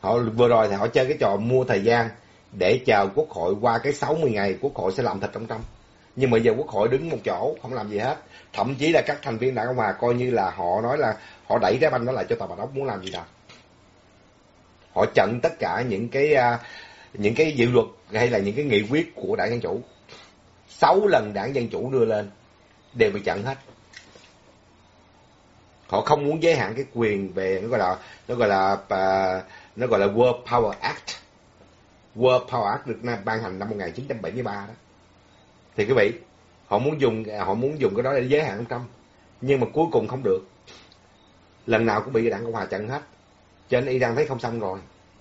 Họ vừa rồi thì họ chơi cái trò mua thời gian để chờ Quốc hội qua cái 60 ngày Quốc hội sẽ làm thịt ông Trump. Nhưng mà giờ Quốc hội đứng một chỗ không làm gì hết. Thậm chí là các thành viên Đảng Cộng hòa coi như là họ nói là họ đẩy trái banh đó lại cho tòa bạch ốc, muốn làm gì đâu. Họ chặn tất cả những cái dự luật hay là những cái nghị quyết của Đảng Dân Chủ. 6 lần Đảng Dân Chủ đưa lên đều bị chặn hết. Họ không muốn giới hạn cái quyền về nó gọi là World Power Act. World Power Act được ban hành năm 1973 đó. Thì quý vị, họ muốn dùng cái đó để giới hạn ông Trump, nhưng mà cuối cùng không được. Lần nào cũng bị Đảng Cộng hòa chặn hết. Cho nên Iran thấy không xong rồi.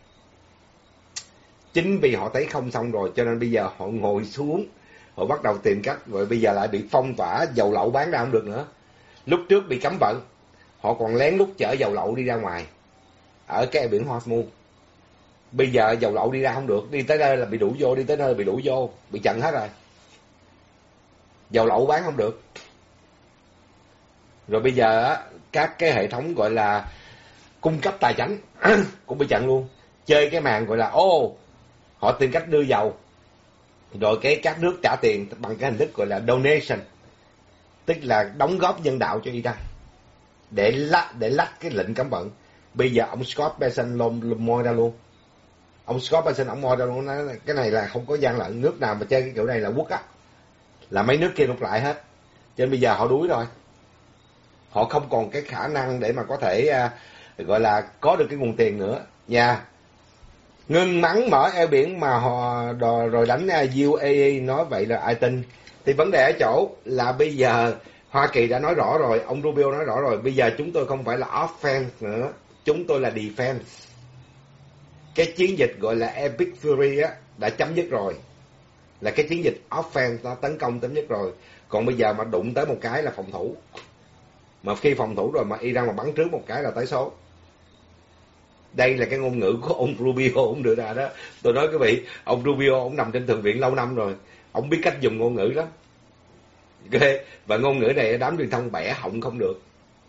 Chính vì họ thấy không xong rồi cho nên bây giờ họ ngồi xuống, họ bắt đầu tìm cách, rồi bây giờ lại bị phong tỏa, dầu lậu bán ra không được nữa. Lúc trước bị cấm vận, họ còn lén lút chở dầu lậu đi ra ngoài ở cái biển Hormuz. Bây giờ dầu lậu đi ra không được, đi tới nơi là bị đuổi vô, đi tới nơi là bị đuổi vô, bị chặn hết rồi. Dầu lậu bán không được. Rồi bây giờ á, các cái hệ thống gọi là cung cấp tài chánh cũng bị chặn luôn. Chơi cái màn gọi là họ tìm cách đưa dầu, rồi các nước trả tiền bằng cái hình thức gọi là donation, tức là đóng góp nhân đạo cho Iran để lách cái lệnh cấm vận. Bây giờ ông Scott Bessent moi ra luôn. Ông Scott Bessent ông moi ra luôn, nói cái này là không có gian lận, nước nào mà chơi cái kiểu này là quốc á, là mấy nước kia nộp lại hết. Cho nên bây giờ họ đuối rồi, họ không còn cái khả năng để mà có thể gọi là có được cái nguồn tiền nữa nha. Ngưng mắng mở eo biển mà họ rồi đánh UAE, nói vậy là ai tin. Thì vấn đề ở chỗ là bây giờ Hoa Kỳ đã nói rõ rồi, ông Rubio nói rõ rồi, bây giờ chúng tôi không phải là offense nữa, chúng tôi là defense. Cái chiến dịch gọi là Epic Fury á đã chấm dứt rồi, là cái chiến dịch offense nó tấn công chấm dứt rồi. Còn bây giờ mà đụng tới một cái là phòng thủ, mà khi phòng thủ rồi mà Iran mà bắn trước một cái là tới số. Đây là cái ngôn ngữ của ông Rubio ông đưa ra đó. Tôi nói quý vị, ông Rubio ông nằm trên thượng viện lâu năm rồi, ông biết cách dùng ngôn ngữ lắm. Okay. Và ngôn ngữ này đám truyền thông bẻ họng không được.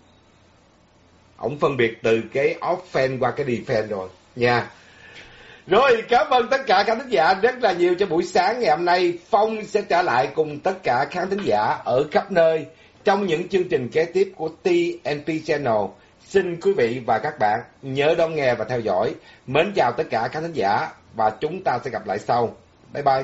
Ông phân biệt từ cái offense qua cái defense rồi nha. Rồi, cảm ơn tất cả khán thính giả rất là nhiều cho buổi sáng ngày hôm nay. Phong sẽ trở lại cùng tất cả khán thính giả ở khắp nơi trong những chương trình kế tiếp của TNP Channel. Xin quý vị và các bạn nhớ đón nghe và theo dõi. Mến chào tất cả khán thính giả và chúng ta sẽ gặp lại sau. Bye bye.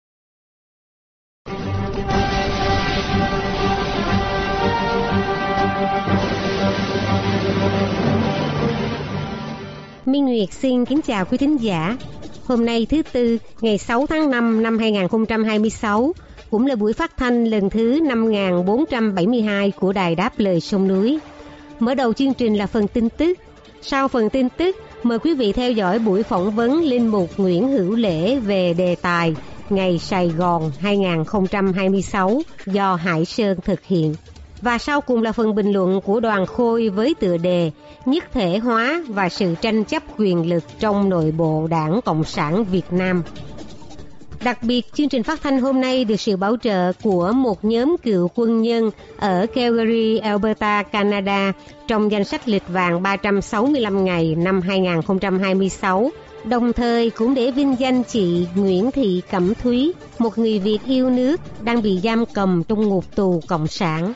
Minh Nguyệt xin kính chào quý thính giả. Hôm nay thứ Tư, ngày 6 tháng 5 năm 2026, cũng là buổi phát thanh lần thứ 5472 của Đài Đáp Lời Sông Núi. Mở đầu chương trình là phần tin tức. Sau phần tin tức, mời quý vị theo dõi buổi phỏng vấn Linh mục Nguyễn Hữu Lễ về đề tài Ngày Sài Gòn 2026 do Hải Sơn thực hiện. Và sau cùng là phần bình luận của Đoàn Khôi với tựa đề Nhất thể hóa và sự tranh chấp quyền lực trong nội bộ Đảng Cộng sản Việt Nam. Đặc biệt, chương trình phát thanh hôm nay được sự bảo trợ của một nhóm cựu quân nhân ở Calgary, Alberta, Canada trong danh sách lịch vàng 365 ngày năm 2026. Đồng thời cũng để vinh danh chị Nguyễn Thị Cẩm Thúy, một người Việt yêu nước đang bị giam cầm trong ngục tù Cộng sản.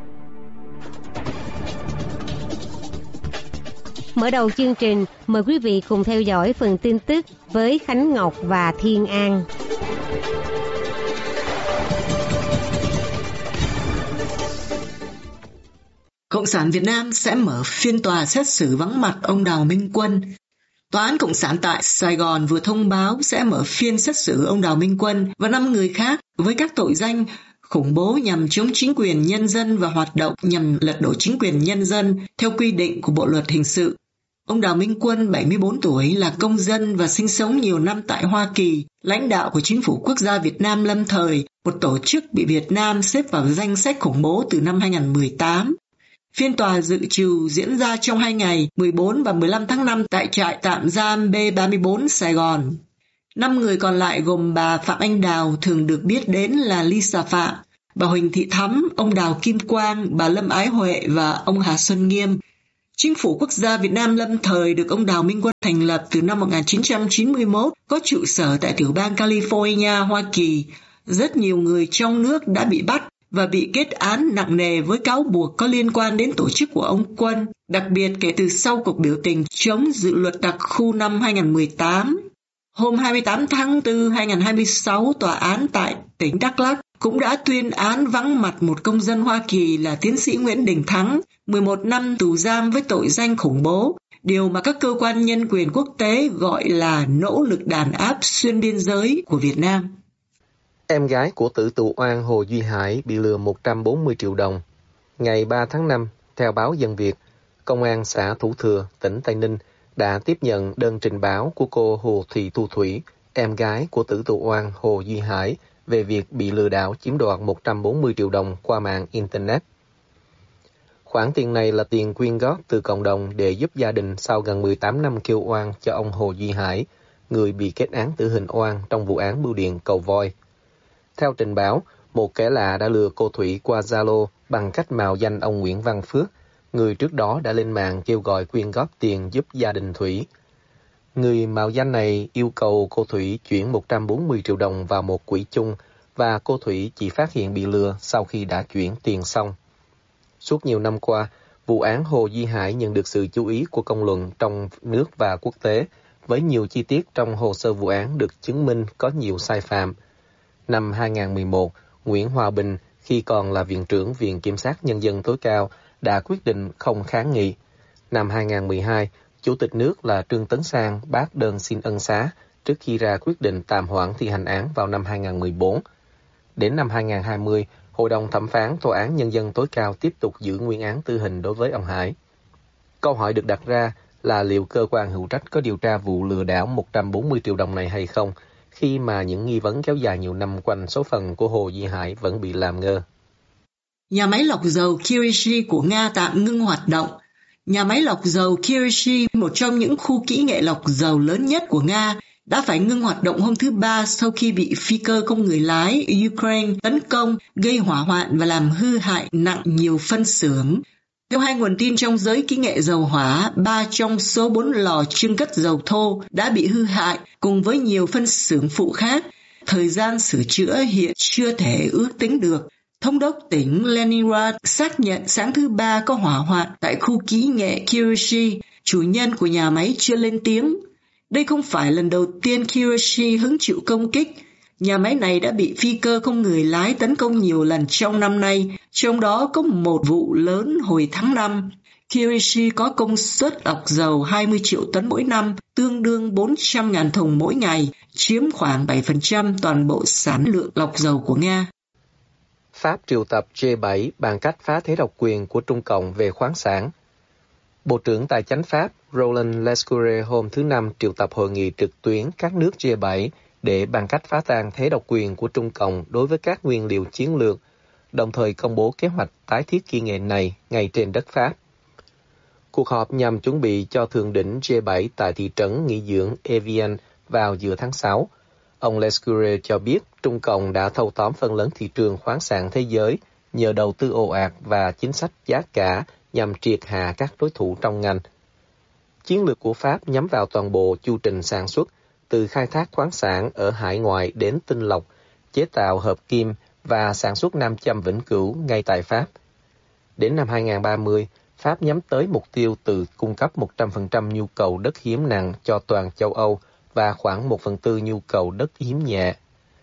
Mở đầu chương trình, mời quý vị cùng theo dõi phần tin tức với Khánh Ngọc và Thiên An. Cộng sản Việt Nam sẽ mở phiên tòa xét xử vắng mặt ông Đào Minh Quân. Tòa án Cộng sản tại Sài Gòn vừa thông báo sẽ mở phiên xét xử ông Đào Minh Quân và 5 người khác với các tội danh khủng bố nhằm chống chính quyền nhân dân và hoạt động nhằm lật đổ chính quyền nhân dân theo quy định của Bộ Luật Hình sự. Ông Đào Minh Quân, 74 tuổi, là công dân và sinh sống nhiều năm tại Hoa Kỳ, lãnh đạo của Chính phủ Quốc gia Việt Nam lâm thời, một tổ chức bị Việt Nam xếp vào danh sách khủng bố từ năm 2018. Phiên tòa dự trù diễn ra trong 2 ngày, 14 và 15 tháng 5 tại trại tạm giam B34 Sài Gòn. 5 người còn lại gồm bà Phạm Anh Đào, thường được biết đến là Lisa Phạm, bà Huỳnh Thị Thắm, ông Đào Kim Quang, bà Lâm Ái Huệ và ông Hà Xuân Nghiêm. Chính phủ Quốc gia Việt Nam lâm thời được ông Đào Minh Quân thành lập từ năm 1991, có trụ sở tại tiểu bang California, Hoa Kỳ. Rất nhiều người trong nước đã bị bắt và bị kết án nặng nề với cáo buộc có liên quan đến tổ chức của ông Quân, đặc biệt kể từ sau cuộc biểu tình chống dự luật đặc khu năm 2018. Hôm 28 tháng 4 2026, tòa án tại tỉnh Đắk Lắk cũng đã tuyên án vắng mặt một công dân Hoa Kỳ là tiến sĩ Nguyễn Đình Thắng, 11 năm tù giam với tội danh khủng bố, điều mà các cơ quan nhân quyền quốc tế gọi là nỗ lực đàn áp xuyên biên giới của Việt Nam. Em gái của tử tù oan Hồ Duy Hải bị lừa 140 triệu đồng. Ngày 3 tháng 5, theo báo Dân Việt, Công an xã Thủ Thừa, tỉnh Tây Ninh đã tiếp nhận đơn trình báo của cô Hồ Thị Thu Thủy, em gái của tử tù oan Hồ Duy Hải, về việc bị lừa đảo chiếm đoạt 140 triệu đồng qua mạng Internet. Khoản tiền này là tiền quyên góp từ cộng đồng để giúp gia đình sau gần 18 năm kêu oan cho ông Hồ Duy Hải, người bị kết án tử hình oan trong vụ án bưu điện Cầu Voi. Theo trình báo, một kẻ lạ đã lừa cô Thủy qua Zalo bằng cách mạo danh ông Nguyễn Văn Phước, người trước đó đã lên mạng kêu gọi quyên góp tiền giúp gia đình Thủy. Người mạo danh này yêu cầu cô Thủy chuyển 140 triệu đồng vào một quỹ chung và cô Thủy chỉ phát hiện bị lừa sau khi đã chuyển tiền xong. Suốt nhiều năm qua, vụ án Hồ Duy Hải nhận được sự chú ý của công luận trong nước và quốc tế, với nhiều chi tiết trong hồ sơ vụ án được chứng minh có nhiều sai phạm. Năm 2011, Nguyễn Hòa Bình, khi còn là Viện trưởng Viện Kiểm sát Nhân dân tối cao, đã quyết định không kháng nghị. Năm 2012, Chủ tịch nước là Trương Tấn Sang bác đơn xin ân xá trước khi ra quyết định tạm hoãn thi hành án vào năm 2014. Đến năm 2020, Hội đồng thẩm phán Tòa án Nhân dân tối cao tiếp tục giữ nguyên án tử hình đối với ông Hải. Câu hỏi được đặt ra là liệu cơ quan hữu trách có điều tra vụ lừa đảo 140 triệu đồng này hay không, khi mà những nghi vấn kéo dài nhiều năm quanh số phận của Hồ Duy Hải vẫn bị làm ngơ. Nhà máy lọc dầu Kyryshky của Nga tạm ngưng hoạt động. Nhà máy lọc dầu Kyryshky, một trong những khu kỹ nghệ lọc dầu lớn nhất của Nga, đã phải ngưng hoạt động hôm thứ Ba sau khi bị phi cơ không người lái Ukraine tấn công, gây hỏa hoạn và làm hư hại nặng nhiều phân xưởng. Theo hai nguồn tin trong giới kỹ nghệ dầu hỏa, 3 trong số 4 lò chưng cất dầu thô đã bị hư hại cùng với nhiều phân xưởng phụ khác. Thời gian sửa chữa hiện chưa thể ước tính được. Thống đốc tỉnh Leningrad xác nhận sáng thứ Ba có hỏa hoạn tại khu kỹ nghệ Kyryshky, chủ nhân của nhà máy chưa lên tiếng. Đây không phải lần đầu tiên Kyryshky hứng chịu công kích. Nhà máy này đã bị phi cơ không người lái tấn công nhiều lần trong năm nay, trong đó có một vụ lớn hồi tháng 5. Kyryshky có công suất lọc dầu 20 triệu tấn mỗi năm, tương đương 400.000 thùng mỗi ngày, chiếm khoảng 7% toàn bộ sản lượng lọc dầu của Nga. Pháp triệu tập G7 bàn cách phá thế độc quyền của Trung Cộng về khoáng sản. Bộ trưởng Tài chánh Pháp Roland Lescure hôm thứ Năm triệu tập hội nghị trực tuyến các nước G7 để bàn cách phá tan thế độc quyền của Trung Cộng đối với các nguyên liệu chiến lược, đồng thời công bố kế hoạch tái thiết kỹ nghệ này ngay trên đất Pháp. Cuộc họp nhằm chuẩn bị cho thượng đỉnh G7 tại thị trấn nghỉ dưỡng Evian vào giữa tháng 6. Ông Lescure cho biết Trung Cộng đã thâu tóm phần lớn thị trường khoáng sản thế giới nhờ đầu tư ồ ạt và chính sách giá cả nhằm triệt hạ các đối thủ trong ngành. Chiến lược của Pháp nhắm vào toàn bộ chu trình sản xuất, từ khai thác khoáng sản ở hải ngoại đến tinh lọc, chế tạo hợp kim và sản xuất nam châm vĩnh cửu ngay tại Pháp. Đến năm 2030, Pháp nhắm tới mục tiêu từ cung cấp 100% nhu cầu đất hiếm nặng cho toàn châu Âu và khoảng 1/4 nhu cầu đất hiếm nhẹ.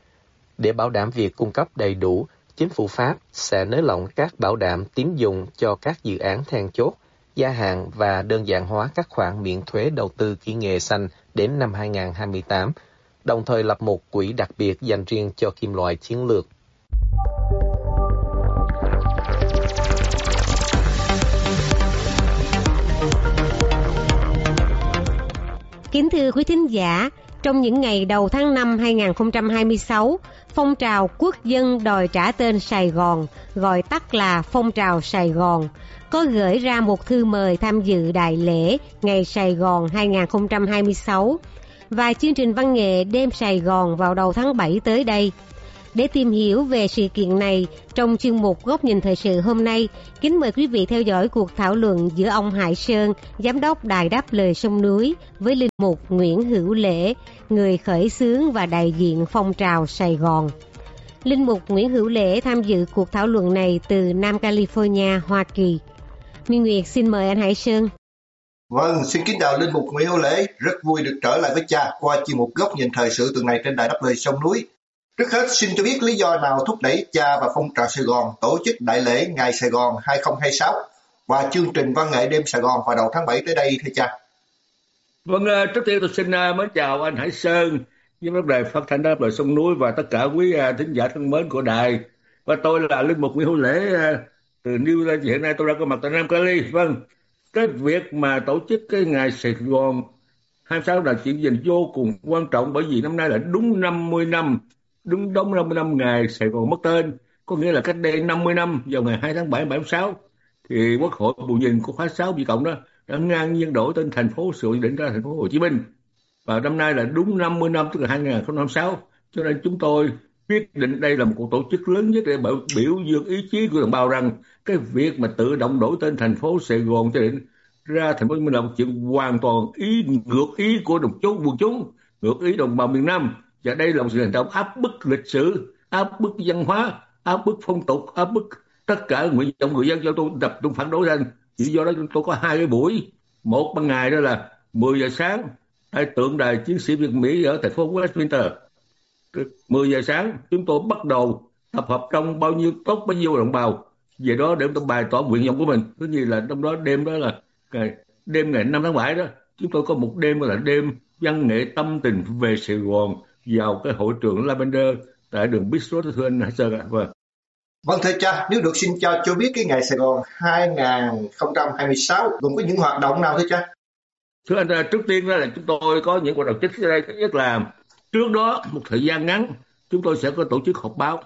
Để bảo đảm việc cung cấp đầy đủ, chính phủ Pháp sẽ nới lỏng các bảo đảm tín dụng cho các dự án then chốt, gia hạn và đơn giản hóa các khoản miễn thuế đầu tư kỹ nghệ xanh đến năm 2028, đồng thời lập một quỹ đặc biệt dành riêng cho kim loại chiến lược. Kính thưa quý thính giả, trong những ngày đầu tháng 5 2026, phong trào quốc dân đòi trả tên Sài Gòn, gọi tắt là phong trào Sài Gòn, có gửi ra một thư mời tham dự đại lễ Ngày Sài Gòn 2026 và chương trình văn nghệ Đêm Sài Gòn vào đầu tháng 7 tới đây. Để tìm hiểu về sự kiện này, trong chuyên mục Góc nhìn thời sự hôm nay, kính mời quý vị theo dõi cuộc thảo luận giữa ông Hải Sơn, Giám đốc Đài Đáp Lời Sông Núi, với linh mục Nguyễn Hữu Lễ, người khởi xướng và đại diện phong trào Sài Gòn. Linh mục Nguyễn Hữu Lễ tham dự cuộc thảo luận này từ Nam California, Hoa Kỳ. Minh Nguyệt xin mời anh Hải Sơn. Vâng, xin kính chào Linh mục Nguyễn Hữu Lễ. Rất vui được trở lại với cha qua chuyên mục Góc nhìn thời sự tuần này trên Đài Đáp Lời Sông Núi. Trước hết, xin cho biết lý do nào thúc đẩy cha và phong trào Sài Gòn tổ chức đại lễ Ngày Sài Gòn 2026 và chương trình văn nghệ đêm Sài Gòn vào đầu tháng 7 tới đây thưa cha. Vâng, trước tiên tôi xin mến chào anh Hải Sơn, giám đốc đài phát thanh Đáp Lời Sông Núi và tất cả quý thính giả thân mến của đài. Và tôi là linh mục Nguyễn Hữu Lễ từ New Zealand, hiện nay tôi đang có mặt tại Nam Cali. Vâng, cái việc mà tổ chức cái Ngày Sài Gòn 26 là chuyện gì vô cùng quan trọng, bởi vì năm nay là đúng 50 năm, đúng 50 năm ngày Sài Gòn mất tên, có nghĩa là cách đây 50 năm vào ngày 2 tháng 7 76 thì Quốc hội bù nhìn của khóa 6 bị cộng đó đã ngang nhiên đổi tên thành phố Sài Gòn định ra thành phố Hồ Chí Minh. Và năm nay là đúng 50 năm, tức là 2006, cho nên chúng tôi quyết định đây là một cuộc tổ chức lớn nhất để biểu dương ý chí của đồng bào rằng cái việc mà tự động đổi tên thành phố Sài Gòn cho định ra thành phố Hồ Chí Minh là một chuyện hoàn toàn ngược ý của quần chúng, ngược ý đồng bào miền Nam, và đây là một sự hành động áp bức lịch sử, áp bức văn hóa, áp bức phong tục, áp bức tất cả nguyện vọng người dân, cho tôi tập trung phản đối lên. Chỉ do đó chúng tôi có hai cái buổi, một ban ngày đó là 10 giờ sáng tại tượng đài chiến sĩ Việt Mỹ ở thành phố Westminster. 10 giờ sáng chúng tôi bắt đầu tập hợp trong bao nhiêu tốt bấy nhiêu đồng bào về đó để tôi bày tỏ nguyện vọng của mình. Thứ nhì là trong đó đêm đó là đêm ngày 5 tháng 7 đó, chúng tôi có một đêm gọi là đêm văn nghệ tâm tình về Sài Gòn vào cái hội trường Lavender tại đường Bistro, thưa anh Hải Sơn ạ. Vâng thưa cha, nếu được xin cho biết cái Ngày Sài Gòn 2026 gồm có những hoạt động nào thưa cha? Thưa anh, trước tiên đó là chúng tôi có những hoạt động chính ở đây. Thứ nhất là trước đó một thời gian ngắn chúng tôi sẽ có tổ chức họp báo.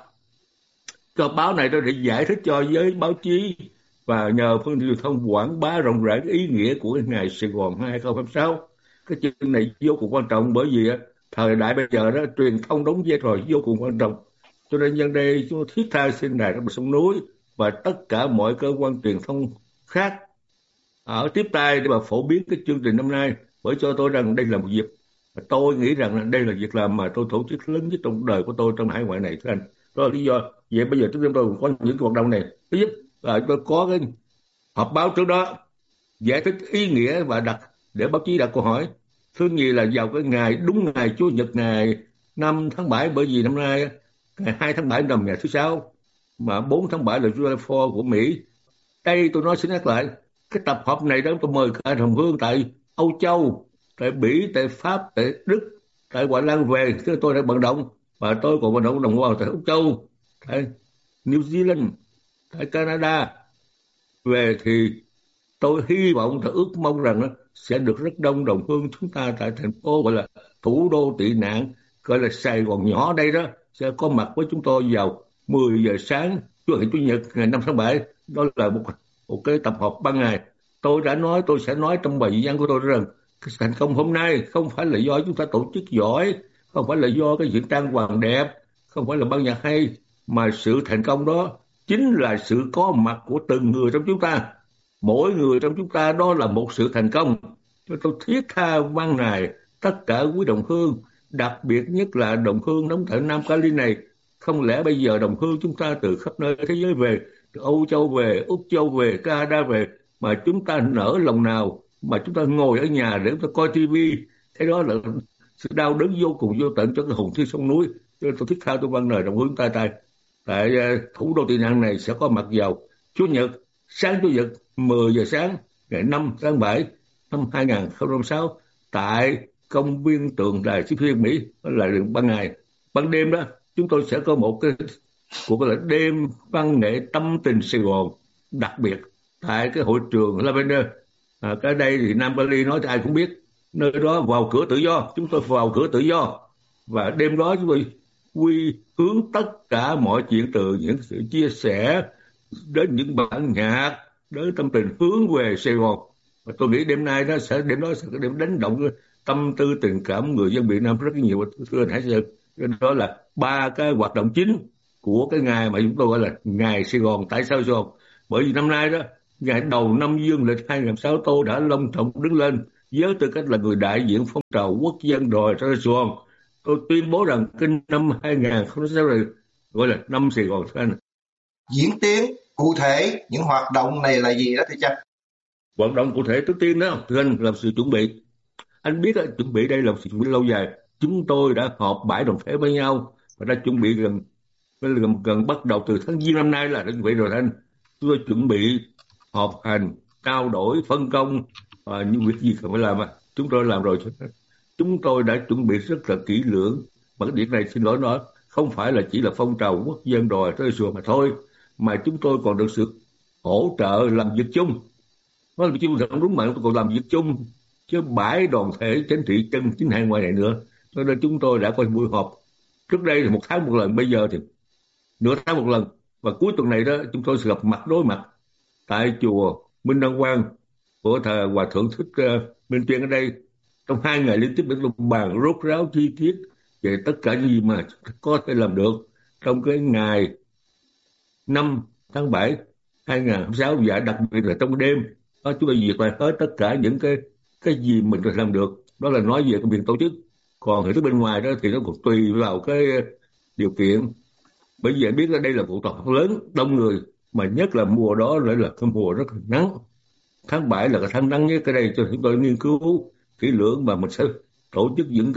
Họp báo này để giải thích cho giới báo chí và nhờ phương tiện truyền thông quảng bá rộng rãi cái ý nghĩa của Ngày Sài Gòn 2026. Cái chuyện này vô cùng quan trọng, bởi vì thời đại bây giờ đó truyền thông đóng vai trò vô cùng quan trọng. Cho nên nhân đây chúng tôi thiết tha xin Đài Đáp Lời Sông Núi và tất cả mọi cơ quan truyền thông khác ở tiếp tay để mà phổ biến cái chương trình năm nay, bởi cho tôi rằng đây là một dịp, tôi nghĩ rằng đây là việc làm mà tôi tổ chức lớn nhất trong đời của tôi trong hải ngoại này thưa anh. Đó là lý do vậy bây giờ chúng tôi có những hoạt động này. Thứ nhất là tôi có cái họp báo trước đó giải thích ý nghĩa và đặt để báo chí đặt câu hỏi. Thứ nhì là vào cái ngày đúng ngày Chủ nhật ngày 5 tháng 7, bởi vì năm nay ngày 2 tháng 7 nằm ngày thứ Sáu mà 4 tháng 7 là July 4 của Mỹ. Đây tôi nói xin nhắc lại, cái tập hợp này đó tôi mời cả đồng hương tại Âu Châu, tại Bỉ, tại Pháp, tại Đức, tại Hoa Lan về. Tức tôi đã vận động và tôi còn vận động đồng bào tại Âu Châu, tại New Zealand, tại Canada về, thì tôi hy vọng và ước mong rằng sẽ được rất đông đồng hương chúng ta tại thành phố gọi là thủ đô tị nạn gọi là Sài Gòn nhỏ đây đó sẽ có mặt với chúng tôi vào 10 giờ sáng Chủ nhật ngày 5 tháng 7. Đó là một cái tập hợp ban ngày. Tôi đã nói, tôi sẽ nói trong bài diễn của tôi rằng cái thành công hôm nay không phải là do chúng ta tổ chức giỏi, không phải là do cái diễn trang hoàng đẹp, không phải là ban nhạc hay, mà sự thành công đó chính là sự có mặt của từng người trong chúng ta. Mỗi người trong chúng ta đó là một sự thành công. Tôi thiết tha ban này tất cả quý đồng hương, đặc biệt nhất là đồng hương đóng tại Nam Cali này. Không lẽ bây giờ đồng hương chúng ta từ khắp nơi thế giới về, từ Âu Châu về, Úc Châu về, Canada về, mà chúng ta nỡ lòng nào mà chúng ta ngồi ở nhà để chúng ta coi tivi? Thế đó là sự đau đớn vô cùng vô tận cho cái hồn thiên sông núi. Cho nên tôi thiết tha tôi ban lời đồng hương chúng ta tại thủ đô tị nạn này sẽ có mặt vào Chủ nhật, sáng Chủ nhật 10 giờ sáng ngày 5 tháng 7 năm 2006 tại công viên tượng đài chiến sĩ Mỹ. Đó là ban ngày. Ban đêm đó chúng tôi sẽ có một cái cuộc gọi là đêm văn nghệ tâm tình Sài Gòn đặc biệt tại cái hội trường Lavender. Cái đây thì Nam Cali nói thì ai cũng biết, nơi đó vào cửa tự do, chúng tôi vào cửa tự do. Và đêm đó chúng tôi quy hướng tất cả mọi chuyện từ những sự chia sẻ đến những bản nhạc, đến tâm tình hướng về Sài Gòn. Và tôi nghĩ đêm đó sẽ đêm đánh động tâm tư tình cảm người dân Việt Nam rất nhiều, thưa anh Hải Sơn. Đó là ba cái hoạt động chính của cái ngày mà chúng tôi gọi là ngày Sài Gòn. Tại sao Sài Gòn? Bởi vì năm nay đó, ngày đầu năm dương lịch 2006, tôi đã long trọng đứng lên với tư cách là người đại diện phong trào quốc dân đòi ra Sài Gòn. Tôi tuyên bố rằng cái năm 2006 này gọi là năm Sài Gòn. Diễn tiến cụ thể những hoạt động này là gì đó thưa cha? Hoạt động cụ thể trước tiên đó, thưa anh, là sự chuẩn bị. Anh biết chuẩn bị đây là sự chuẩn bị lâu dài. Chúng tôi đã họp bãi đoàn thể với nhau và đã chuẩn bị gần bắt đầu từ tháng Giêng năm nay là đã chuẩn bị rồi anh. Chúng tôi chuẩn bị họp hành, trao đổi, phân công những việc gì cần phải làm. Chúng tôi làm rồi. Chúng tôi đã chuẩn bị rất là kỹ lưỡng. Mà cái việc này xin lỗi nói không phải là chỉ là phong trào quốc dân đòi tới sùa mà thôi, mà chúng tôi còn được sự hỗ trợ làm việc chung. Nói là chung không đúng mà còn làm việc chung chứ bãi đoàn thể chính trị chân chính hai ngoài này nữa. Cho nên chúng tôi đã có buổi họp trước đây là 1 tháng 1 lần, bây giờ thì nửa tháng 1 lần, và cuối tuần này đó chúng tôi sẽ gặp mặt đối mặt tại chùa Minh Đăng Quang của thờ Hòa Thượng Thích Minh Chuyên ở đây. Trong 2 ngày liên tiếp chúng tôi bàn rốt ráo chi tiết về tất cả những gì mà có thể làm được trong cái ngày 5 tháng 7 2006, và đặc biệt là trong đêm đó chúng tôi duyệt lại hết tất cả những cái gì mình có thể làm được. Đó là nói về cái việc tổ chức. Còn hình thức bên ngoài đó thì nó còn tùy vào cái điều kiện. Bởi vì anh biết là đây là cuộc họp lớn đông người, mà nhất là mùa đó lại là cái mùa rất là nắng. Tháng 7 là cái tháng nắng nhất. Cái đây cho chúng tôi nghiên cứu kỹ lưỡng mà mình sẽ tổ chức những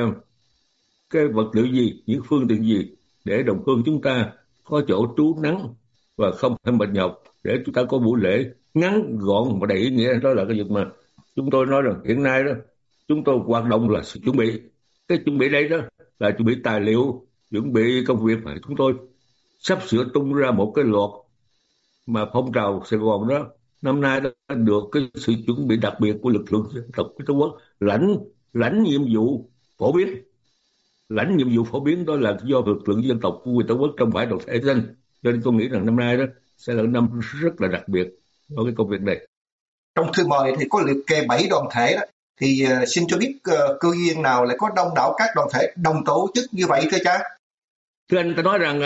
cái vật liệu gì, những phương tiện gì để đồng hương chúng ta có chỗ trú nắng và không phải mệt nhọc, để chúng ta có buổi lễ ngắn gọn và đầy ý nghĩa. Đó là cái việc mà chúng tôi nói rằng hiện nay đó chúng tôi hoạt động là sự chuẩn bị. Cái chuẩn bị đây đó là chuẩn bị tài liệu, chuẩn bị công việc mà chúng tôi sắp sửa tung ra một cái luật mà phong trào Sài Gòn đó năm nay đã được cái sự chuẩn bị đặc biệt của lực lượng dân tộc của Trung Quốc lãnh nhiệm vụ phổ biến. Lãnh nhiệm vụ phổ biến đó là do lực lượng dân tộc của Tổ quốc trong bãi đoàn thể dân. Cho nên tôi nghĩ rằng năm nay đó sẽ là năm rất là đặc biệt ở cái công việc này. Trong thư mời thì có liệt kê 7 đoàn thể đó, thì xin cho biết cơ duyên nào lại có đông đảo các đoàn thể đồng tổ chức như vậy thưa cha? Thưa anh, ta nói rằng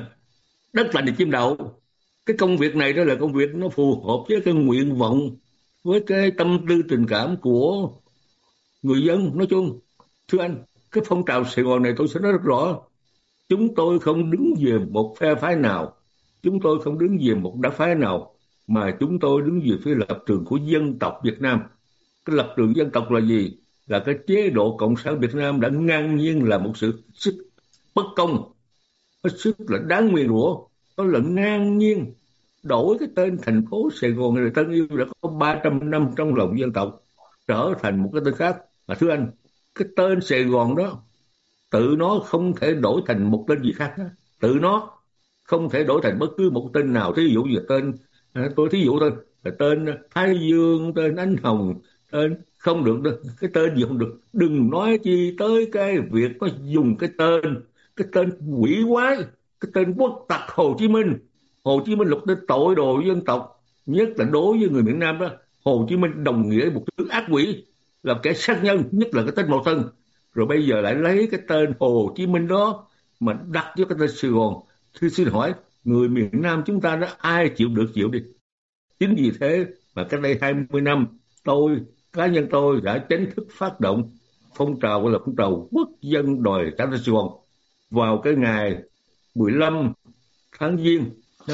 đất lành thì chim đậu. Cái công việc này đó là công việc nó phù hợp với cái nguyện vọng, với cái tâm tư tình cảm của người dân nói chung. Thưa anh, cái phong trào Sài Gòn này tôi sẽ nói rất rõ. Chúng tôi không đứng về một phe phái nào, chúng tôi không đứng về một đảng phái nào, mà chúng tôi đứng về phía lập trường của dân tộc Việt Nam. Cái lập trường dân tộc là gì? Là cái chế độ Cộng sản Việt Nam đã ngang nhiên là một sự sức bất công, hết sức là đáng nguyền rủa. Đó là ngang nhiên đổi cái tên thành phố Sài Gòn này, Tân Yêu đã có 300 năm trong lòng dân tộc, trở thành một cái tên khác. Mà thưa anh, cái tên Sài Gòn đó tự nó không thể đổi thành một tên gì khác đó. Tự nó không thể đổi thành bất cứ một tên nào. Thí dụ như tên tôi thí dụ thôi, là tên Thái Dương, tên Ánh Hồng, tên không được đâu. Cái tên gì không được. Đừng nói chi tới cái việc nó dùng cái tên quỷ quái, cái tên quốc tặc Hồ Chí Minh. Hồ Chí Minh là tên tội đồ dân tộc, nhất là đối với người miền Nam đó. Hồ Chí Minh đồng nghĩa một thứ ác quỷ, là kẻ sát nhân, nhất là cái tên Mậu Thân. Rồi bây giờ lại lấy cái tên Hồ Chí Minh đó mà đặt cho cái tên Sài Gòn. Thì xin hỏi người miền Nam chúng ta đó ai chịu được chịu đi. Chính vì thế mà cách đây 20 năm cá nhân tôi đã chính thức phát động phong trào gọi là phong trào quốc dân đòi trả Sài Gòn vào cái ngày 15 tháng Giêng năm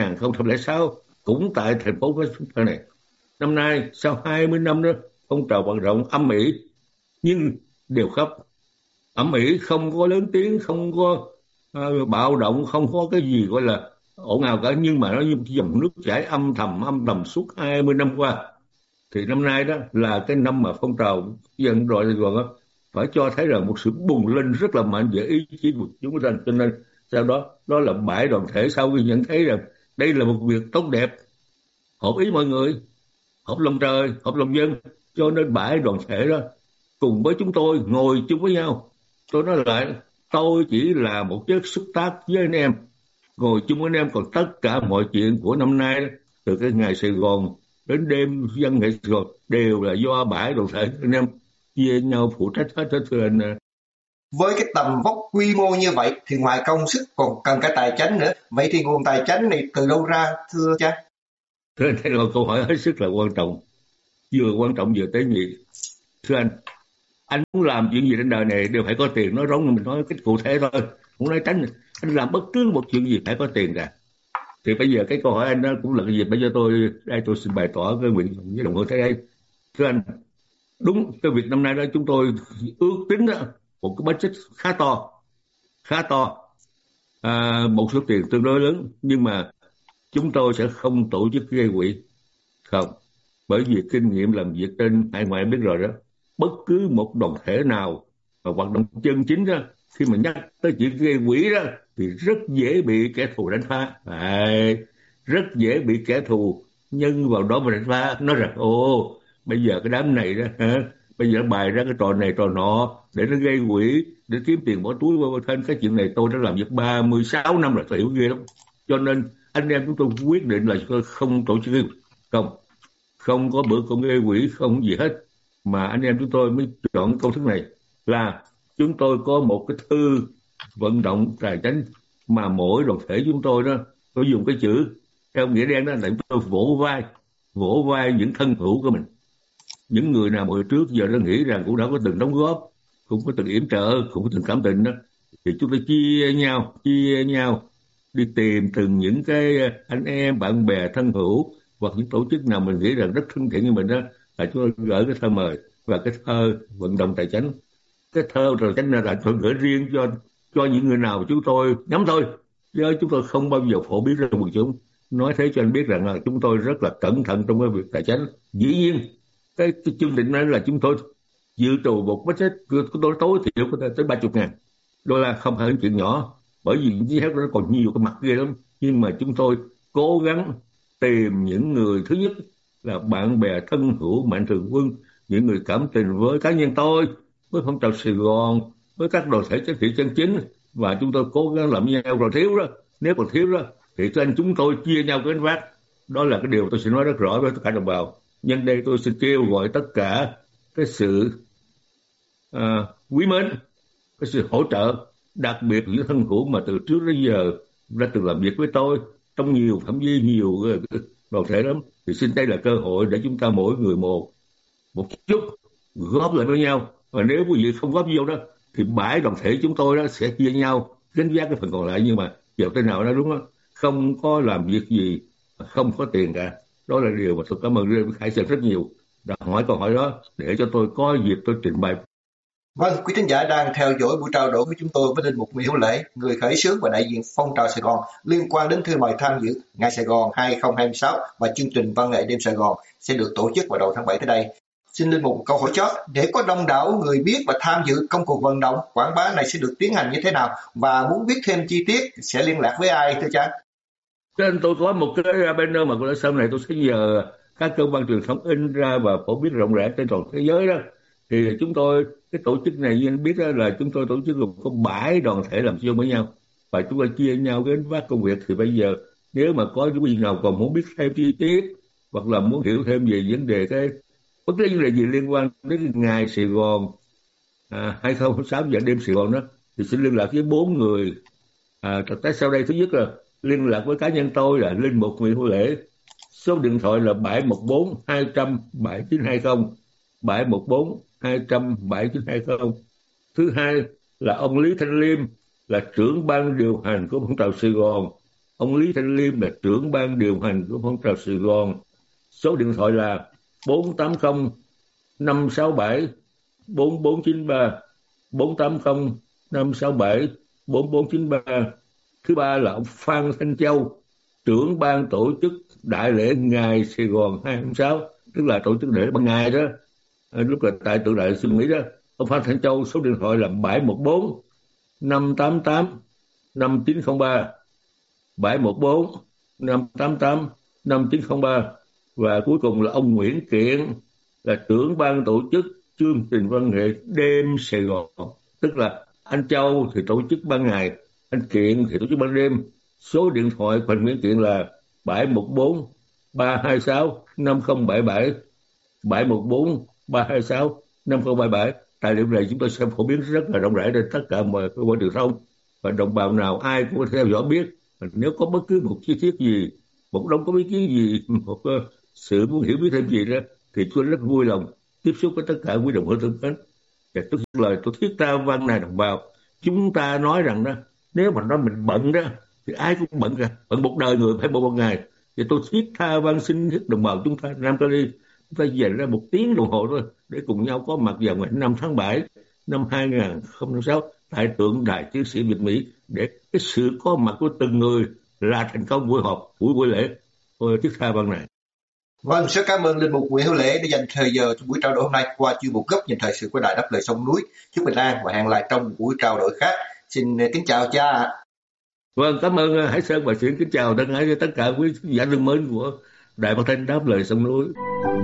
2006, cũng tại thành phố Washington này. Năm nay sau 20 năm đó, phong trào vận động âm ỉ nhưng đều khắp, ầm ĩ, không có lớn tiếng, không có bạo động, không có cái gì gọi là ồn ào cả, nhưng mà nó như một dòng nước chảy âm thầm suốt 20 năm qua. Thì năm nay đó là cái năm mà phong trào dân đòi Sài Gòn đó phải cho thấy rằng một sự bùng lên rất là mạnh về ý chí của chúng ta. Cho nên sau đó là bãi đoàn thể sau khi nhận thấy rằng đây là một việc tốt đẹp, hợp ý mọi người, hợp lòng trời, hợp lòng dân, cho nên bãi đoàn thể đó cùng với chúng tôi ngồi chung với nhau. Tôi nói lại, tôi chỉ là một chất xúc tác với anh em, ngồi chung với anh em, còn tất cả mọi chuyện của năm nay đó, từ cái ngày Sài Gòn đến đêm dân nghệ Sài Gòn đều là do bãi đoàn thể anh em chia nhau phụ trách hết, thưa anh Với cái tầm vóc quy mô như vậy thì ngoài công sức còn cần cả tài chánh nữa. Vậy thì nguồn tài chánh này từ đâu ra thưa cha? Thưa anh, đây là một câu hỏi hết sức là quan trọng, vừa quan trọng vừa tế nhị. Thưa anh muốn làm chuyện gì trên đời này đều phải có tiền, nói giống như mình nói cách cụ thể thôi, không nói tránh. Anh làm bất cứ một chuyện gì phải có tiền cả. Thì bây giờ cái câu hỏi anh đó cũng là cái dịp bây giờ tôi xin bày tỏ cái nguyện với đồng hương tới đây. Thưa anh, đúng cái việc năm nay đó chúng tôi ước tính đó một cái budget khá to, một số tiền tương đối lớn, nhưng mà chúng tôi sẽ không tổ chức gây quỹ, không, bởi vì kinh nghiệm làm việc trên hải ngoại biết rồi đó, bất cứ một đoàn thể nào mà hoạt động chân chính đó, khi mà nhắc tới chuyện gây quỹ đó thì rất dễ bị kẻ thù đánh phá, rất dễ bị kẻ thù nhân vào đó mà đánh phá, nói rằng bây giờ cái đám này đó bây giờ nó bày ra cái trò này trò nọ để nó gây quỹ, để kiếm tiền bỏ túi vào thân. Cái chuyện này tôi đã làm việc 36 năm rồi, tôi hiểu ghê lắm. Cho nên anh em chúng tôi quyết định là không tổ chức, không có bữa cơm gây quỹ, không gì hết. Mà anh em chúng tôi mới chọn công thức này là chúng tôi có một cái thư vận động tài chánh mà mỗi đoàn thể chúng tôi đó, tôi dùng cái chữ theo nghĩa đen đó là chúng tôi vỗ vai những thân hữu của mình, những người nào hồi trước giờ nó nghĩ rằng cũng đã có từng đóng góp, cũng có từng yểm trợ, cũng có từng cảm tình đó, thì chúng tôi chia nhau đi tìm từng những cái anh em bạn bè thân hữu hoặc những tổ chức nào mình nghĩ rằng rất thân thiện như mình đó, là chúng tôi gửi cái thơ mời và cái thơ vận động tài chánh. Cái thơ tài chánh là tôi gửi riêng cho những người nào chúng tôi nhắm thôi, chứ chúng tôi không bao giờ phổ biến ra quần chúng. Nói thế cho anh biết rằng là chúng tôi rất là cẩn thận trong cái việc tài chánh. Dĩ nhiên cái chương trình này là chúng tôi dự trù một budget của tôi tối thiểu có thể tới 30.000 đô la, không phải chuyện nhỏ, bởi vì dưới nó còn nhiều cái mặt ghê lắm. Nhưng mà chúng tôi cố gắng tìm những người, thứ nhất là bạn bè thân hữu mạnh thường quân, những người cảm tình với cá nhân tôi, với phong trào Sài Gòn, với các đoàn thể chính trị chân chính, và chúng tôi cố gắng làm nhau. Rồi thiếu đó, nếu còn thiếu đó thì cho anh chúng tôi chia nhau cái gánh vác. Đó là cái điều tôi sẽ nói rất rõ với tất cả đồng bào. Nhân đây tôi xin kêu gọi tất cả cái sự quý mến, cái sự hỗ trợ, đặc biệt những thân hữu mà từ trước đến giờ đã từng làm việc với tôi trong nhiều phạm vi, nhiều đoàn thể lắm, thì xin đây là cơ hội để chúng ta mỗi người một chút góp lại với nhau. Và nếu quý vị không góp vô đó thì bãi đoàn thể chúng tôi đó sẽ chia nhau gánh vác cái phần còn lại. Nhưng mà giờ thế nào đó đúng không, không có làm việc gì không có tiền cả. Đó là điều mà tôi cảm ơn Khải Sơn rất nhiều đã hỏi câu hỏi đó để cho tôi có dịp tôi trình bày. Vâng, quý thính giả đang theo dõi buổi trao đổi với chúng tôi với Linh Mục Nguyễn Hữu Lễ, người khởi xướng và đại diện phong trào Sài Gòn, liên quan đến thư mời tham dự Ngày Sài Gòn 2026 và chương trình Văn nghệ đêm Sài Gòn sẽ được tổ chức vào đầu tháng 7 tới đây. Xin Linh Mục một câu hỏi chót, để có đông đảo người biết và tham dự công cuộc vận động quảng bá này sẽ được tiến hành như thế nào, và muốn biết thêm chi tiết sẽ liên lạc với ai thưa cha? Trên tôi có một cái banner mà sau này tôi sẽ nhờ các cơ quan truyền thông in ra và phổ biến rộng rãi trên toàn thế giới đó. Thì chúng tôi, cái tổ chức này như anh biết đó, là chúng tôi tổ chức một có 7 đoàn thể làm chung với nhau và chúng tôi chia nhau cái vác công việc. Thì bây giờ nếu mà có những gì nào còn muốn biết thêm chi tiết hoặc là muốn hiểu thêm về vấn đề bất cứ vấn đề gì liên quan đến Ngày Sài Gòn 2006 và đêm Sài Gòn đó, thì xin liên lạc với 4 người. Tại sau đây, thứ nhất là liên lạc với cá nhân tôi là Linh Mục Nguyễn Hữu Lễ, số điện thoại là 714 200 7920, 714 200 7920. Thứ hai là ông Lý Thanh Liêm, là trưởng ban điều hành của phong trào Sài Gòn. Ông Lý Thanh Liêm là trưởng ban điều hành của phong trào Sài Gòn, số điện thoại là 480 567 4493, 480 567 4493. Thứ ba là ông Phan Thanh Châu, trưởng ban tổ chức đại lễ Ngày Sài Gòn 2006, tức là tổ chức đại lễ ban ngày đó, lúc là tại tượng đài Xuân Mỹ đó. Ông Phan Thanh Châu, số điện thoại là 714 588 5903, 714 588 5903. Và cuối cùng là ông Nguyễn Kiện, là trưởng ban tổ chức chương trình văn nghệ đêm Sài Gòn, tức là anh Châu thì tổ chức ban ngày, anh Kiện thì tổ chức ban đêm. Số điện thoại của anh Nguyễn Kiện là 714 326 5077, 714 326 5077. Tài liệu này chúng tôi sẽ phổ biến rất là rộng rãi trên tất cả mọi cơ quan truyền thông, và đồng bào nào ai cũng có thể theo dõi biết. Nếu có bất cứ một chi tiết gì, một đống có ý kiến gì, một sự muốn hiểu biết thêm gì đó, thì tôi rất vui lòng tiếp xúc với tất cả quý đồng hữu thân mến. Và tôi lời tôi thiết tha văn này đồng bào, chúng ta nói rằng đó, nếu mà nói mình bận đó thì ai cũng bận cả, bận một đời người phải bận một ngày. Thì tôi thiết tha văn xin thiết đồng bào chúng ta Nam Cali, chúng ta dành ra 1 tiếng đồng hồ thôi để cùng nhau có mặt vào ngày 5 tháng 7 năm 2006 tại tượng đài chiến sĩ Việt Mỹ, để cái sự có mặt của từng người là thành công buổi họp, buổi lễ. Tôi thiết tha văn này. Vâng, rất cảm ơn Linh Mục Nguyễn Hữu Lễ đã dành thời giờ cho buổi trao đổi hôm nay qua chuyên mục Góc Nhìn Thời Sự của Đài Đáp Lời Sông Núi. Chúc bình an và hẹn lại trong một buổi trao đổi khác. Xin kính chào cha. Vâng, cảm ơn Hải Sơn và xin kính chào thân ái với tất cả quý giả thân mến của Đài Phát thanh Đáp Lời Sông Núi.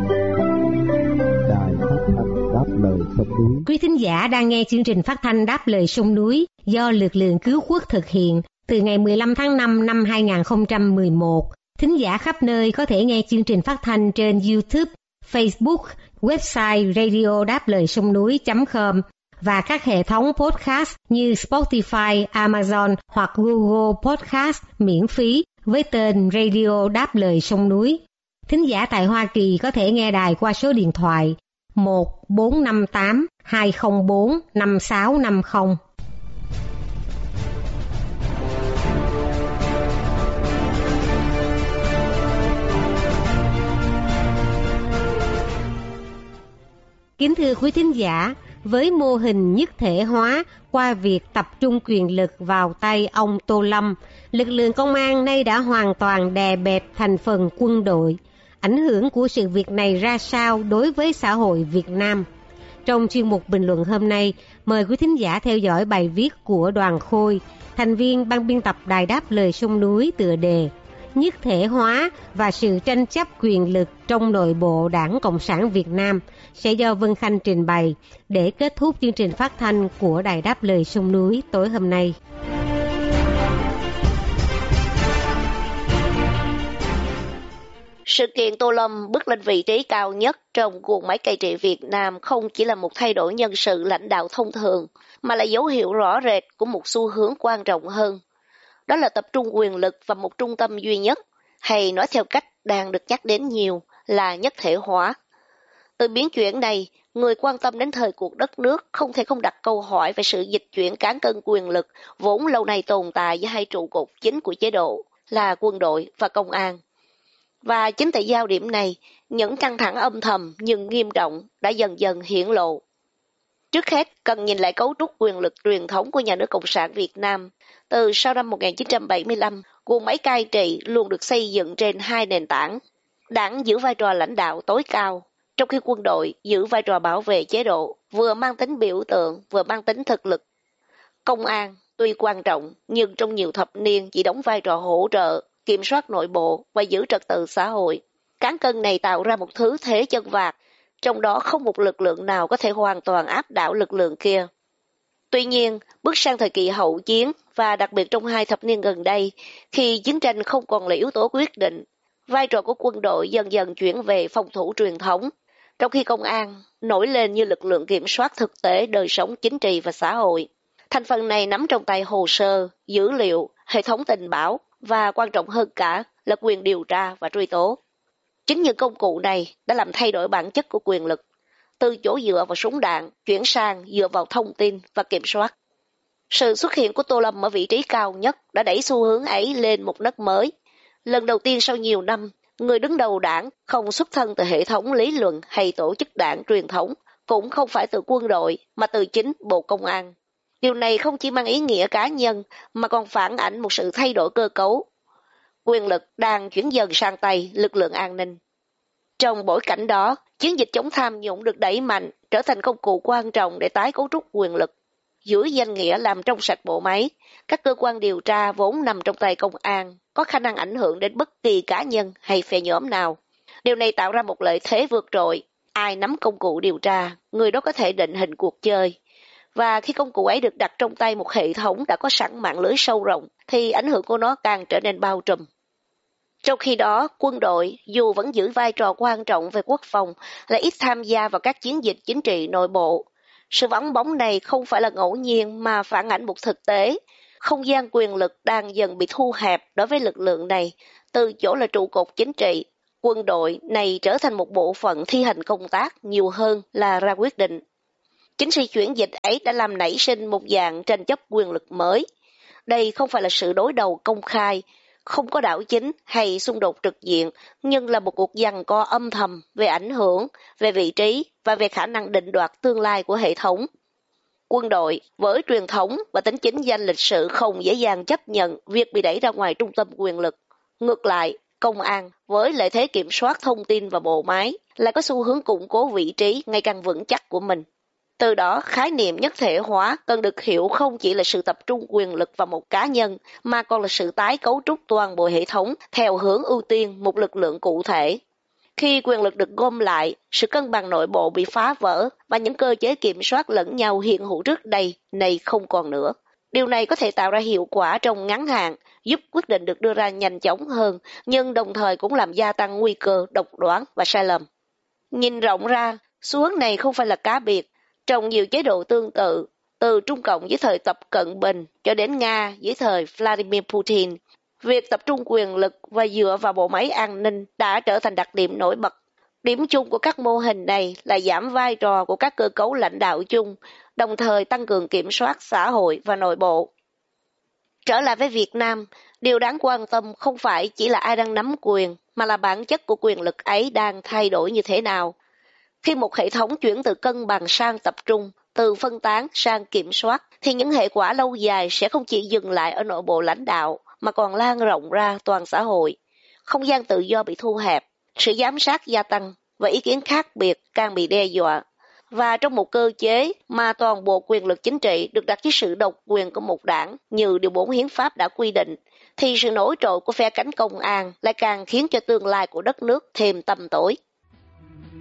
Đài Phát thanh Đáp Lời Sông Núi. Quý thính giả đang nghe chương trình phát thanh Đáp Lời Sông Núi do lực lượng cứu quốc thực hiện từ ngày 15 tháng 5 năm 2011. Thính giả khắp nơi có thể nghe chương trình phát thanh trên YouTube, Facebook, website radio đáp lời sông núi.com và các hệ thống podcast như Spotify, Amazon hoặc Google Podcast miễn phí với tên Radio Đáp Lời Sông Núi. Thính giả tại Hoa Kỳ có thể nghe đài qua số điện thoại 1-458-204-5650. Kính thưa quý thính giả, với mô hình nhất thể hóa qua việc tập trung quyền lực vào tay ông Tô Lâm, lực lượng công an nay đã hoàn toàn đè bẹp thành phần quân đội. Ảnh hưởng của sự việc này ra sao đối với xã hội Việt Nam? Trong chuyên mục bình luận hôm nay, mời quý thính giả theo dõi bài viết của Đoàn Khôi, thành viên ban biên tập Đài Đáp Lời Sông Núi, tựa đề Nhất thể hóa và sự tranh chấp quyền lực trong nội bộ Đảng Cộng sản Việt Nam, sẽ do Vân Khanh trình bày để kết thúc chương trình phát thanh của Đài Đáp Lời Sông Núi tối hôm nay. Sự kiện Tô Lâm bước lên vị trí cao nhất trong guồng máy cai trị Việt Nam không chỉ là một thay đổi nhân sự lãnh đạo thông thường, mà là dấu hiệu rõ rệt của một xu hướng quan trọng hơn. Đó là tập trung quyền lực vào một trung tâm duy nhất, hay nói theo cách đang được nhắc đến nhiều là nhất thể hóa. Từ biến chuyển này, người quan tâm đến thời cuộc đất nước không thể không đặt câu hỏi về sự dịch chuyển cán cân quyền lực vốn lâu nay tồn tại giữa hai trụ cột chính của chế độ là quân đội và công an. Và chính tại giao điểm này, những căng thẳng âm thầm nhưng nghiêm trọng đã dần dần hiển lộ. Trước hết, cần nhìn lại cấu trúc quyền lực truyền thống của nhà nước Cộng sản Việt Nam. Từ sau năm 1975, guồng máy cai trị luôn được xây dựng trên hai nền tảng. Đảng giữ vai trò lãnh đạo tối cao, trong khi quân đội giữ vai trò bảo vệ chế độ, vừa mang tính biểu tượng, vừa mang tính thực lực. Công an tuy quan trọng, nhưng trong nhiều thập niên chỉ đóng vai trò hỗ trợ, kiểm soát nội bộ và giữ trật tự xã hội. Cán cân này tạo ra một thứ thế chân vạc, trong đó không một lực lượng nào có thể hoàn toàn áp đảo lực lượng kia. Tuy nhiên, bước sang thời kỳ hậu chiến và đặc biệt trong 2 thập niên gần đây, khi chiến tranh không còn là yếu tố quyết định, vai trò của quân đội dần dần chuyển về phòng thủ truyền thống, trong khi công an nổi lên như lực lượng kiểm soát thực tế đời sống chính trị và xã hội. Thành phần này nắm trong tay hồ sơ, dữ liệu, hệ thống tình báo và quan trọng hơn cả là quyền điều tra và truy tố. Chính những công cụ này đã làm thay đổi bản chất của quyền lực, từ chỗ dựa vào súng đạn chuyển sang dựa vào thông tin và kiểm soát. Sự xuất hiện của Tô Lâm ở vị trí cao nhất đã đẩy xu hướng ấy lên một nấc mới. Lần đầu tiên sau nhiều năm, người đứng đầu đảng không xuất thân từ hệ thống lý luận hay tổ chức đảng truyền thống, cũng không phải từ quân đội mà từ chính Bộ Công an. Điều này không chỉ mang ý nghĩa cá nhân mà còn phản ảnh một sự thay đổi cơ cấu. Quyền lực đang chuyển dần sang tay lực lượng an ninh. Trong bối cảnh đó, chiến dịch chống tham nhũng được đẩy mạnh, trở thành công cụ quan trọng để tái cấu trúc quyền lực. Dưới danh nghĩa làm trong sạch bộ máy, các cơ quan điều tra vốn nằm trong tay công an có khả năng ảnh hưởng đến bất kỳ cá nhân hay phe nhóm nào. Điều này tạo ra một lợi thế vượt trội. Ai nắm công cụ điều tra, người đó có thể định hình cuộc chơi. Và khi công cụ ấy được đặt trong tay một hệ thống đã có sẵn mạng lưới sâu rộng, thì ảnh hưởng của nó càng trở nên bao trùm. Trong khi đó, quân đội dù vẫn giữ vai trò quan trọng về quốc phòng, lại ít tham gia vào các chiến dịch chính trị nội bộ. Sự vắng bóng này không phải là ngẫu nhiên mà phản ảnh một thực tế. Không gian quyền lực đang dần bị thu hẹp đối với lực lượng này, từ chỗ là trụ cột chính trị. Quân đội này trở thành một bộ phận thi hành công tác nhiều hơn là ra quyết định. Chính sự chuyển dịch ấy đã làm nảy sinh một dạng tranh chấp quyền lực mới. Đây không phải là sự đối đầu công khai, không có đảo chính hay xung đột trực diện, nhưng là một cuộc giằng co âm thầm về ảnh hưởng, về vị trí và về khả năng định đoạt tương lai của hệ thống. Quân đội với truyền thống và tính chính danh lịch sử không dễ dàng chấp nhận việc bị đẩy ra ngoài trung tâm quyền lực. Ngược lại, công an với lợi thế kiểm soát thông tin và bộ máy lại có xu hướng củng cố vị trí ngày càng vững chắc của mình. Từ đó, khái niệm nhất thể hóa cần được hiểu không chỉ là sự tập trung quyền lực vào một cá nhân, mà còn là sự tái cấu trúc toàn bộ hệ thống theo hướng ưu tiên một lực lượng cụ thể. Khi quyền lực được gom lại, sự cân bằng nội bộ bị phá vỡ và những cơ chế kiểm soát lẫn nhau hiện hữu trước đây này không còn nữa. Điều này có thể tạo ra hiệu quả trong ngắn hạn, giúp quyết định được đưa ra nhanh chóng hơn, nhưng đồng thời cũng làm gia tăng nguy cơ độc đoán và sai lầm. Nhìn rộng ra, xu hướng này không phải là cá biệt. Trong nhiều chế độ tương tự, từ Trung Cộng dưới thời Tập Cận Bình cho đến Nga dưới thời Vladimir Putin, việc tập trung quyền lực và dựa vào bộ máy an ninh đã trở thành đặc điểm nổi bật. Điểm chung của các mô hình này là giảm vai trò của các cơ cấu lãnh đạo chung, đồng thời tăng cường kiểm soát xã hội và nội bộ. Trở lại với Việt Nam, điều đáng quan tâm không phải chỉ là ai đang nắm quyền, mà là bản chất của quyền lực ấy đang thay đổi như thế nào. Khi một hệ thống chuyển từ cân bằng sang tập trung, từ phân tán sang kiểm soát, thì những hệ quả lâu dài sẽ không chỉ dừng lại ở nội bộ lãnh đạo, mà còn lan rộng ra toàn xã hội. Không gian tự do bị thu hẹp, sự giám sát gia tăng và ý kiến khác biệt càng bị đe dọa. Và trong một cơ chế mà toàn bộ quyền lực chính trị được đặt dưới sự độc quyền của một đảng như Điều 4 Hiến pháp đã quy định, thì sự nổi trội của phe cánh công an lại càng khiến cho tương lai của đất nước thêm tăm tối.